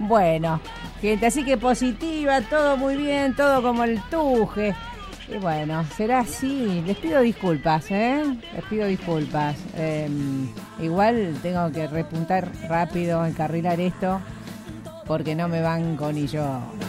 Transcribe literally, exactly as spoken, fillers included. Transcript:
Bueno, gente, así que positiva, todo muy bien, todo como el tuje. Y bueno, será así. Les pido disculpas, ¿eh? Les pido disculpas. Eh, igual tengo que repuntar rápido, encarrilar esto, porque no me banco ni yo.